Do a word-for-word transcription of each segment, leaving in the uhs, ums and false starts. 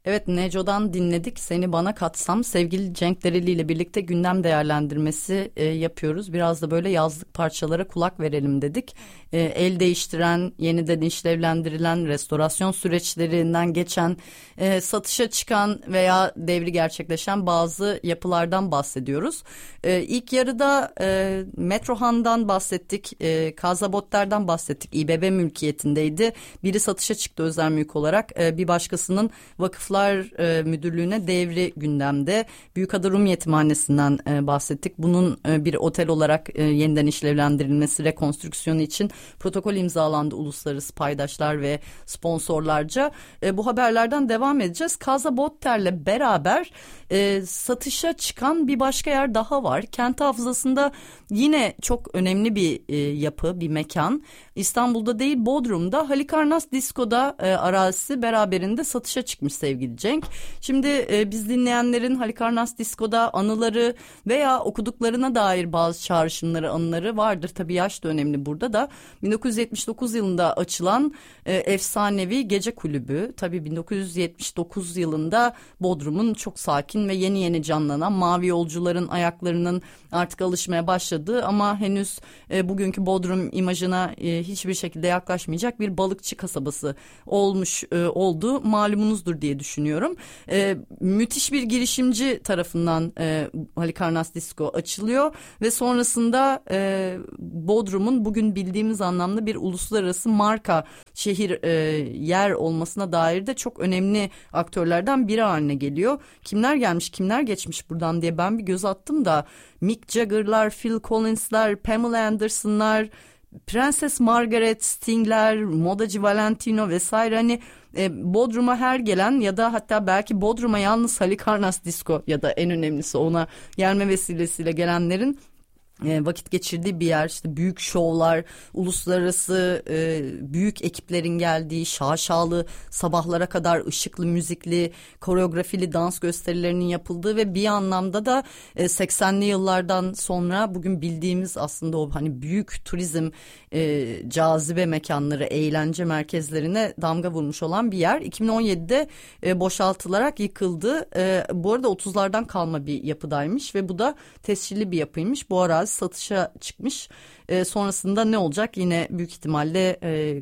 Evet, Neco'dan dinledik. Seni Bana Katsam, sevgili Cenk Dereli ile birlikte gündem değerlendirmesi e, yapıyoruz. Biraz da böyle yazlık parçalara kulak verelim dedik. E, el değiştiren, yeniden işlevlendirilen, restorasyon süreçlerinden geçen, e, satışa çıkan veya devri gerçekleşen bazı yapılardan bahsediyoruz. E, ilk yarıda e, Metrohan'dan bahsettik, e, Kazabotler'den bahsettik. İBB mülkiyetindeydi. Biri satışa çıktı özel mülk olarak. E, bir başkasının Vakıflar e, Müdürlüğü'ne devri gündemde. Büyükada Rum Yetimhanesi'nden e, bahsettik. Bunun e, bir otel olarak e, yeniden işlevlendirilmesi, rekonstrüksiyonu için protokol imzalandı uluslararası paydaşlar ve sponsorlarca. E, bu haberlerden devam edeceğiz. Casa Botter'le beraber e, satışa çıkan bir başka yer daha var. Kent hafızasında yine çok önemli bir e, yapı, bir mekan. İstanbul'da değil, Bodrum'da Halikarnas Disko'da e, arazisi beraberinde satışa çıkmış sevgili Cenk. Şimdi e, biz dinleyenlerin Halikarnas Disko'da anıları veya okuduklarına dair bazı çağrışımları, anıları vardır. Tabii yaş da önemli burada da. bin dokuz yüz yetmiş dokuz yılında açılan e, efsanevi gece kulübü. Tabii bin dokuz yüz yetmiş dokuz yılında Bodrum'un çok sakin ve yeni yeni canlanan, mavi yolcuların ayaklarının artık alışmaya başladığı ama henüz e, bugünkü Bodrum imajına e, hiçbir şekilde yaklaşmayacak bir balıkçı kasabası olmuş e, oldu. Malumunuzdur diye düşünüyorum. E, müthiş bir girişimci tarafından e, Halikarnas Disco açılıyor ve sonrasında e, Bodrum'un bugün bildiğimiz anlamda bir uluslararası marka şehir e, yer olmasına dair de çok önemli aktörlerden biri haline geliyor. Kimler gelmiş, kimler geçmiş buradan diye ben bir göz attım da Mick Jagger'lar, Phil Collins'lar, Pamela Anderson'lar, Prenses Margaret, Sting'ler, modacı Valentino vesaire, hani e, Bodrum'a her gelen ya da hatta belki Bodrum'a yalnız Halikarnas Disco ya da en önemlisi ona gelme vesilesiyle gelenlerin E, vakit geçirdiği bir yer. İşte büyük şovlar, uluslararası e, büyük ekiplerin geldiği, şaşalı sabahlara kadar ışıklı, müzikli, koreografili dans gösterilerinin yapıldığı ve bir anlamda da e, seksenli yıllardan sonra bugün bildiğimiz aslında o hani büyük turizm e, cazibe mekanları, eğlence merkezlerine damga vurmuş olan bir yer. iki bin on yedide e, boşaltılarak yıkıldı. E, bu arada otuzlardan kalma bir yapıdaymış ve bu da tescilli bir yapıymış. Bu arazi satışa çıkmış. E, sonrasında ne olacak? Yine büyük ihtimalle e,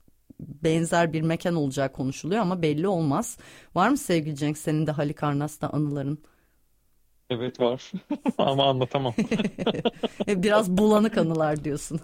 benzer bir mekan olacağı konuşuluyor ama belli olmaz. Var mı sevgili Cenk senin de Halikarnas'ta anıların? Evet var ama anlatamam. Biraz bulanık anılar diyorsun.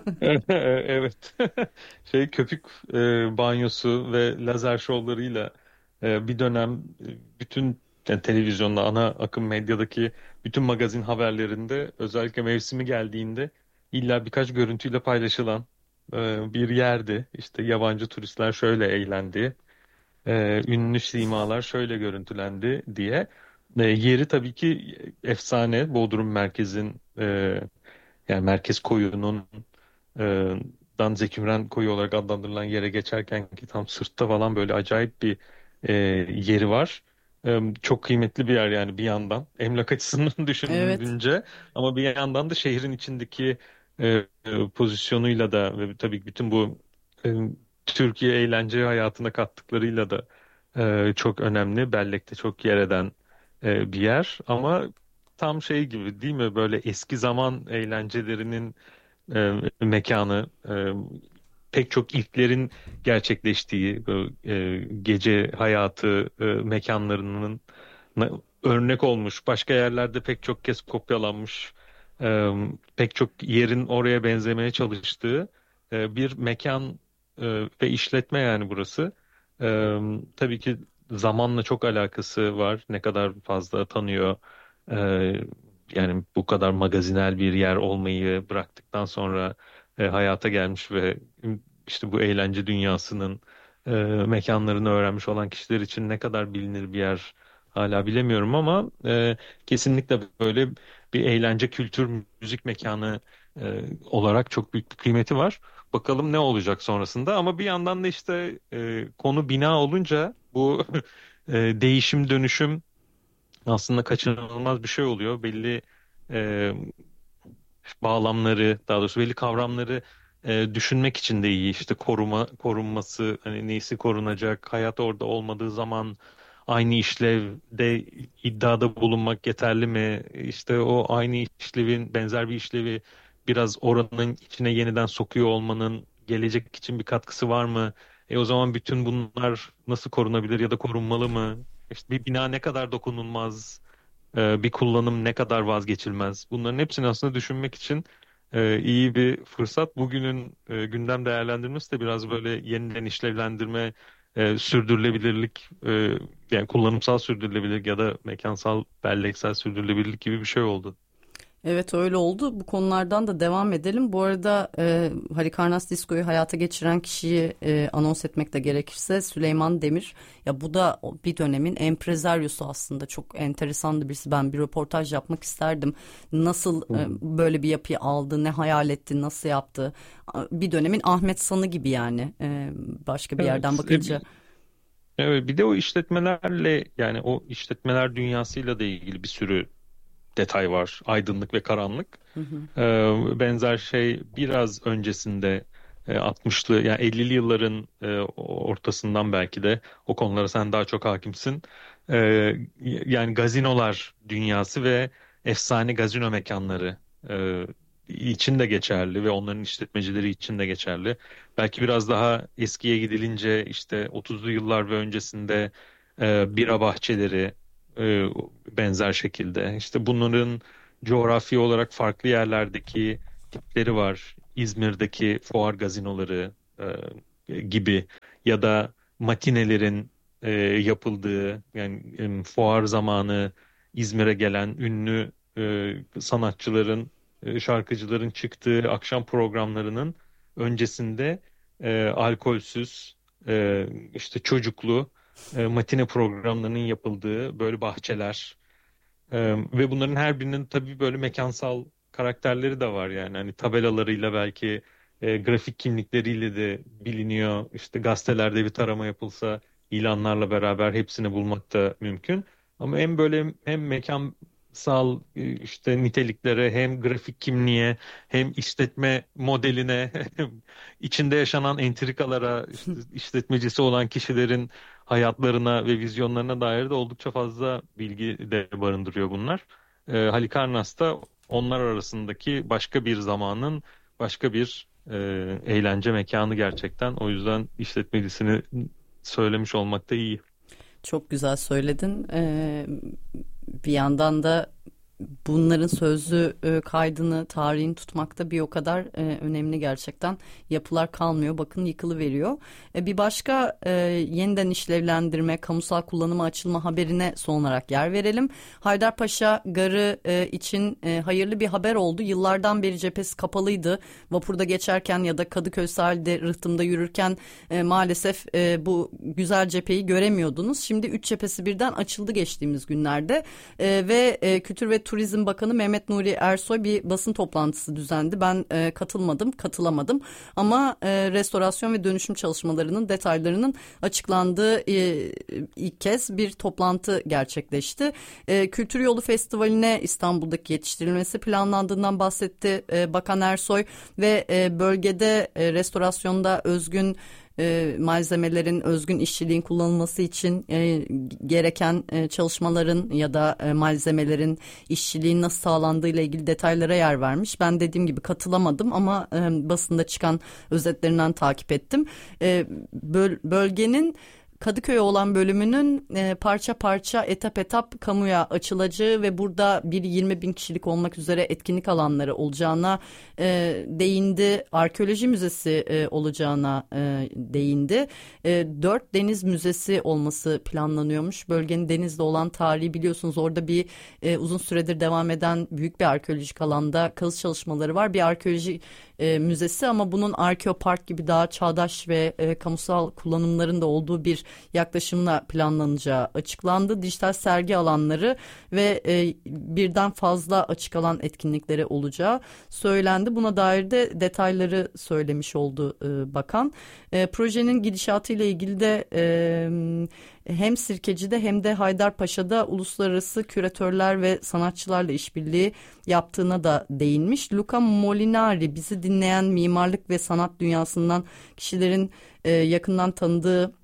Evet. Şey köpük e, banyosu ve lazer şovlarıyla e, bir dönem e, bütün yani televizyonda ana akım medyadaki bütün magazin haberlerinde özellikle mevsimi geldiğinde illa birkaç görüntüyle paylaşılan e, bir yerdi. İşte yabancı turistler şöyle eğlendi, e, ünlü simalar şöyle görüntülendi diye. E, yeri tabii ki efsane. Bodrum merkezin e, yani merkez koyunun e, Dan Zekimren koyu olarak adlandırılan yere geçerken ki tam sırtta falan böyle acayip bir e, yeri var. E, çok kıymetli bir yer yani bir yandan. Emlak açısından Evet. düşününce ama bir yandan da şehrin içindeki e, e, pozisyonuyla da ve tabii bütün bu e, Türkiye eğlence hayatına kattıklarıyla da e, çok önemli. Bellek'te çok yer eden e, bir yer ama tam şey gibi değil mi? Böyle eski zaman eğlencelerinin e, mekanı, e, pek çok ilklerin gerçekleştiği bu, e, gece hayatı e, mekanlarının na- örnek olmuş. Başka yerlerde pek çok kez kopyalanmış, e, pek çok yerin oraya benzemeye çalıştığı e, bir mekan e, ve işletme yani burası. E, tabii ki zamanla çok alakası var. Ne kadar fazla tanıyor. e, Yani bu kadar magazinel bir yer olmayı bıraktıktan sonra e, hayata gelmiş ve işte bu eğlence dünyasının e, mekanlarını öğrenmiş olan kişiler için ne kadar bilinir bir yer hala bilemiyorum ama e, kesinlikle böyle bir eğlence, kültür, müzik mekanı e, olarak çok büyük bir kıymeti var. Bakalım ne olacak sonrasında ama bir yandan da işte e, konu bina olunca bu e, değişim dönüşüm aslında kaçınılmaz bir şey oluyor. Belli e, bağlamları, daha doğrusu belli kavramları e, düşünmek için de iyi. İşte koruma, korunması, hani neyisi korunacak, hayat orada olmadığı zaman aynı işlevde iddiada bulunmak yeterli mi? İşte o aynı işlevin benzer bir işlevi biraz oranın içine yeniden sokuyor olmanın gelecek için bir katkısı var mı? E o zaman bütün bunlar nasıl korunabilir ya da korunmalı mı? İşte bir bina ne kadar dokunulmaz, e, bir kullanım ne kadar vazgeçilmez? Bunların hepsini aslında düşünmek için e, iyi bir fırsat. Bugünün e, gündem değerlendirmesi de biraz böyle yeniden işlevlendirme, e, sürdürülebilirlik, e, yani kullanımsal sürdürülebilirlik ya da mekansal belleksel sürdürülebilirlik gibi bir şey oldu. Evet, öyle oldu. Bu konulardan da devam edelim. Bu arada e, Halikarnas Disko'yu hayata geçiren kişiyi e, anons etmek de gerekirse Süleyman Demir. Ya bu da bir dönemin emprezaryosu aslında. Çok enteresan birisi. Ben bir röportaj yapmak isterdim. Nasıl Hı e, hı. böyle bir yapıyı aldı, ne hayal etti, nasıl yaptı. Bir dönemin Ahmet San'ı gibi yani, e, başka bir yerden Evet, e, bakınca. bi- evet, bir de o işletmelerle yani o işletmeler dünyasıyla da ilgili bir sürü detay var. Aydınlık ve karanlık. Hı hı. Ee, benzer şey biraz öncesinde e, altmışlı yani ellili yılların e, ortasından belki de o konulara sen daha çok hakimsin. Ee, Yani gazinolar dünyası ve efsane gazino mekanları e, için de geçerli ve onların işletmecileri için de geçerli. Belki biraz daha eskiye gidilince işte otuzlu yıllar ve öncesinde e, bira bahçeleri e, benzer şekilde. İşte bunların coğrafi olarak farklı yerlerdeki tipleri var. İzmir'deki fuar gazinoları e, gibi ya da matinelerin e, yapıldığı yani em, fuar zamanı İzmir'e gelen ünlü e, sanatçıların, e, şarkıcıların çıktığı akşam programlarının öncesinde e, alkolsüz, e, işte çocuklu e, matine programlarının yapıldığı böyle bahçeler. Ee, ve bunların her birinin tabii böyle mekansal karakterleri de var yani. Hani tabelalarıyla belki e, grafik kimlikleriyle de biliniyor. İşte gazetelerde bir tarama yapılsa ilanlarla beraber hepsini bulmak da mümkün. Ama hem böyle hem mekansal e, işte niteliklere hem grafik kimliğe hem işletme modeline hem içinde yaşanan entrikalara işte işletmecisi olan kişilerin hayatlarına ve vizyonlarına dair de oldukça fazla bilgi de barındırıyor bunlar. E, Halikarnas da onlar arasındaki başka bir zamanın başka bir e, eğlence mekanı gerçekten. O yüzden işletmecisini söylemiş olmak da iyi. Çok güzel söyledin. Ee, bir yandan da bunların sözlü e, kaydını, tarihini tutmakta bir o kadar e, önemli gerçekten. Yapılar kalmıyor, bakın yıkılıveriyor. E, bir başka e, yeniden işlevlendirme, kamusal kullanıma açılma haberine son olarak yer verelim. Haydarpaşa Garı e, için e, hayırlı bir haber oldu. Yıllardan beri cephesi kapalıydı. Vapurda geçerken ya da Kadıköy sahilde, rıhtımda yürürken e, maalesef e, bu güzel cepheyi göremiyordunuz. Şimdi üç cephesi birden açıldı geçtiğimiz günlerde e, ve e, Kültür ve Turizm Bakanı Mehmet Nuri Ersoy bir basın toplantısı düzenledi. Ben e, katılmadım, katılamadım. Ama e, restorasyon ve dönüşüm çalışmalarının detaylarının açıklandığı e, ilk kez bir toplantı gerçekleşti. E, Kültür Yolu Festivali'ne İstanbul'daki yetiştirilmesi planlandığından bahsetti e, Bakan Ersoy ve e, bölgede e, restorasyonda özgün e, malzemelerin, özgün işçiliğin kullanılması için e, gereken e, çalışmaların ya da e, malzemelerin, işçiliğin nasıl sağlandığı ile ilgili detaylara yer vermiş. Ben dediğim gibi katılamadım ama e, basında çıkan özetlerinden takip ettim. E, böl- bölgenin Kadıköy'e olan bölümünün e, parça parça etap etap kamuya açılacağı ve burada bir yirmi bin kişilik olmak üzere etkinlik alanları olacağına e, değindi. Arkeoloji müzesi e, olacağına e, değindi. E, dört deniz müzesi olması planlanıyormuş. Bölgenin denizde olan tarihi biliyorsunuz, orada bir e, uzun süredir devam eden büyük bir arkeolojik alanda kazı çalışmaları var. Bir arkeoloji e, müzesi ama bunun arkeopark gibi daha çağdaş ve e, kamusal kullanımların da olduğu bir yaklaşımla planlanacağı açıklandı. Dijital sergi alanları ve e, birden fazla açık alan etkinlikleri olacağı söylendi. Buna dair de detayları söylemiş oldu e, bakan. E, projenin gidişatıyla ilgili de e, hem Sirkeci'de hem de Haydarpaşa'da uluslararası küratörler ve sanatçılarla işbirliği yaptığına da değinmiş. Luca Molinari, bizi dinleyen mimarlık ve sanat dünyasından kişilerin e, yakından tanıdığı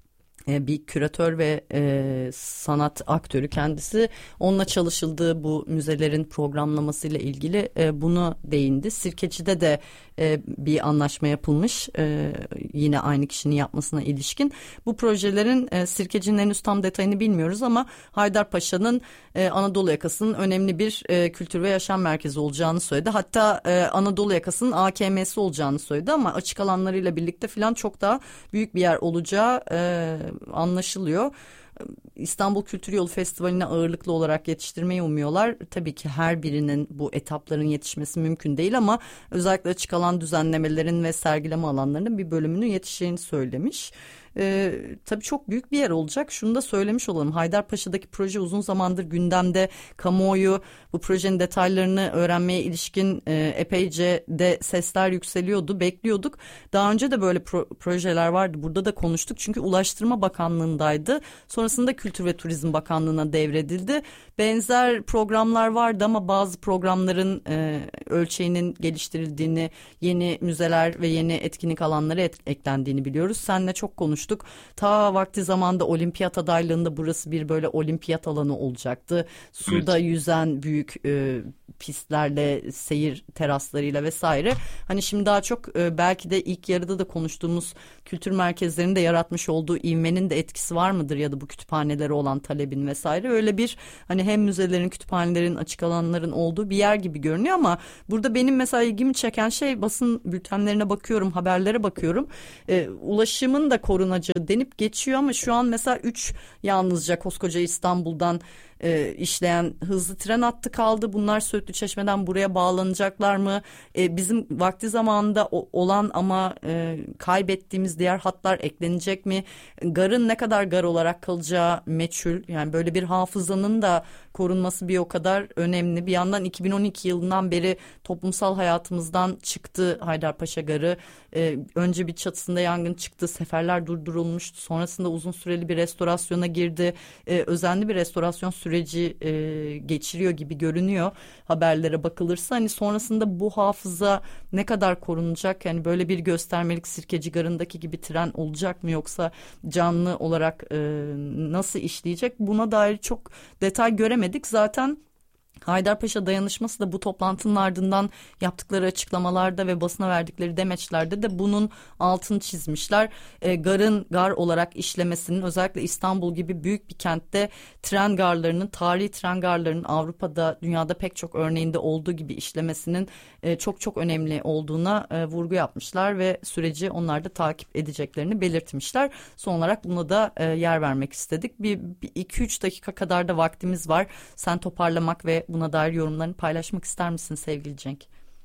bir küratör ve e, sanat aktörü kendisi. Onunla çalışıldığı bu müzelerin programlamasıyla ilgili e, bunu değindi. Sirkeci'de de e, bir anlaşma yapılmış e, yine aynı kişinin yapmasına ilişkin. Bu projelerin e, Sirkeci'nin henüz tam detayını bilmiyoruz ama Haydarpaşa'nın e, Anadolu yakasının önemli bir e, kültür ve yaşam merkezi olacağını söyledi. Hatta e, Anadolu yakasının A K M'si olacağını söyledi ama açık alanlarıyla birlikte falan çok daha büyük bir yer olacağı e, anlaşılıyor. İstanbul Kültür Yolu Festivali'ne ağırlıklı olarak yetiştirmeyi umuyorlar. Tabii ki her birinin bu etapların yetişmesi mümkün değil ama özellikle açık alan düzenlemelerin ve sergileme alanlarının bir bölümünün yetişeceğini söylemiş. Ee, tabii çok büyük bir yer olacak. Şunu da söylemiş olalım. Haydarpaşa'daki proje uzun zamandır gündemde. Kamuoyu bu projenin detaylarını öğrenmeye ilişkin e, epeyce de sesler yükseliyordu. Bekliyorduk. Daha önce de böyle pro- projeler vardı. Burada da konuştuk. Çünkü Ulaştırma Bakanlığı'ndaydı. Sonrasında Kültür ve Turizm Bakanlığı'na devredildi. Benzer programlar vardı ama bazı programların e, ölçeğinin geliştirildiğini, yeni müzeler ve yeni etkinlik alanları et- eklendiğini biliyoruz. Seninle çok konuştuk. Ta vakti zamanda olimpiyat adaylığında burası bir böyle olimpiyat alanı olacaktı. Suda evet. yüzen büyük e, pistlerle, seyir teraslarıyla vesaire. Hani şimdi daha çok e, belki de ilk yarıda da konuştuğumuz kültür merkezlerinin de yaratmış olduğu ivmenin de etkisi var mıdır ya da bu kütüphanelere olan talebin vesaire. Öyle bir hani hem müzelerin, kütüphanelerin, açık alanların olduğu bir yer gibi görünüyor ama burada benim mesela ilgimi çeken şey basın bültenlerine bakıyorum, haberlere bakıyorum. E, ulaşımın da korunacağı denip geçiyor ama şu an mesela üç yalnızca koskoca İstanbul'dan e, işleyen hızlı tren hattı kaldı. Bunlar Söğütlü Çeşme'den buraya bağlanacaklar mı? E, bizim vakti zamanında o, olan ama e, kaybettiğimiz diğer hatlar eklenecek mi? Garın ne kadar gar olarak kalacağı meçhul. Yani böyle bir hafızanın da korunması bir o kadar önemli. Bir yandan iki bin on iki yılından beri toplumsal hayatımızdan çıktı Haydarpaşa Garı. E, önce bir çatısında yangın çıktı. Seferler durdurulmuştu. Sonrasında uzun süreli bir restorasyona girdi. E, özenli bir restorasyon süreci e, geçiriyor gibi görünüyor haberlere bakılırsa. Hani sonrasında bu hafıza ne kadar korunacak? Yani böyle bir göstermelik Sirkeci Garı'ndaki gibi tren olacak mı yoksa canlı olarak e, nasıl işleyecek? Buna dair çok detay göremedik. Zaten Haydarpaşa Dayanışması da bu toplantının ardından yaptıkları açıklamalarda ve basına verdikleri demeçlerde de bunun altını çizmişler. E, garın gar olarak işlemesinin özellikle İstanbul gibi büyük bir kentte tren garlarının, tarihi tren garlarının Avrupa'da, dünyada pek çok örneğinde olduğu gibi işlemesinin e, çok çok önemli olduğuna e, vurgu yapmışlar ve süreci onlar da takip edeceklerini belirtmişler. Son olarak buna da e, yer vermek istedik. Bir, bir iki üç dakika kadar da vaktimiz var. Sen toparlamak ve buna dair yorumlarını paylaşmak ister misin sevgili Cenk?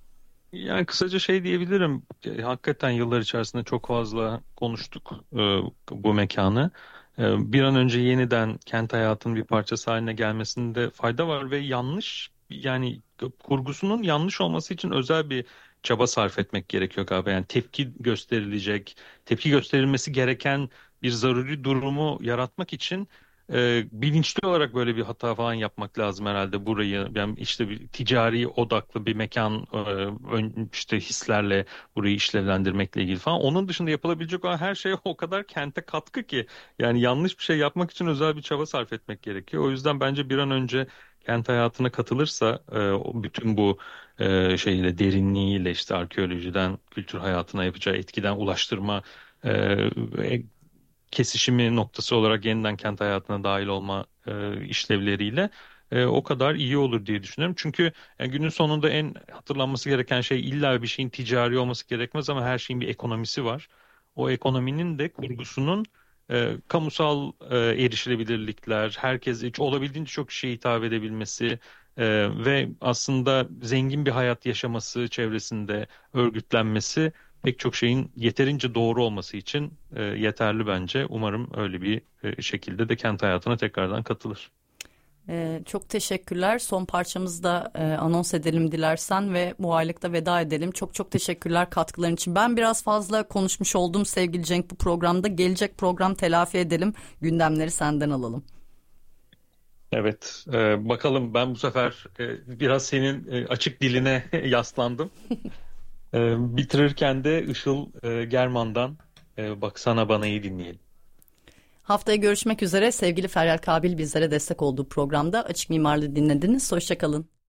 Yani kısaca şey diyebilirim. Hakikaten yıllar içerisinde çok fazla konuştuk e, bu mekanı. E, bir an önce yeniden kent hayatının bir parçası haline gelmesinde fayda var ve yanlış yani kurgusunun yanlış olması için özel bir çaba sarf etmek gerekiyor galiba. Yani tepki gösterilecek, tepki gösterilmesi gereken bir zaruri durumu yaratmak için e, bilinçli olarak böyle bir hata falan yapmak lazım herhalde burayı. Yani işte bir ticari odaklı bir mekan e, ön- işte hislerle burayı işlevlendirmekle ilgili falan. Onun dışında yapılabilecek olan her şey o kadar kente katkı ki yani yanlış bir şey yapmak için özel bir çaba sarf etmek gerekiyor. O yüzden bence bir an önce kent hayatına katılırsa e, o bütün bu e, şeyle derinliğiyle işte arkeolojiden kültür hayatına yapacağı etkiden ulaştırma e, kesişimi noktası olarak yeniden kent hayatına dahil olma e, işlevleriyle e, o kadar iyi olur diye düşünüyorum. Çünkü yani günün sonunda en hatırlanması gereken şey illa bir şeyin ticari olması gerekmez ama her şeyin bir ekonomisi var. O ekonominin de kurgusunun e, kamusal e, erişilebilirlikler, herkes olabildiğince çok kişiye hitap edebilmesi e, ve aslında zengin bir hayat yaşaması çevresinde örgütlenmesi pek çok şeyin yeterince doğru olması için e, yeterli bence. Umarım öyle bir e, şekilde de kent hayatına tekrardan katılır. Ee, çok teşekkürler. Son parçamızı da e, anons edelim dilersen ve bu aylıkta veda edelim. Çok çok teşekkürler katkıların için. Ben biraz fazla konuşmuş oldum sevgili Cenk bu programda. Gelecek program telafi edelim. Gündemleri senden alalım. Evet, e, bakalım ben bu sefer e, biraz senin e, açık diline yaslandım. E, bitirirken de Işıl e, German'dan e, Baksana Bana iyi dinleyelim. Haftaya görüşmek üzere. Sevgili Feryal Kabil bizlere destek olduğu programda Açık Mimarlığı dinlediniz. Hoşça kalın.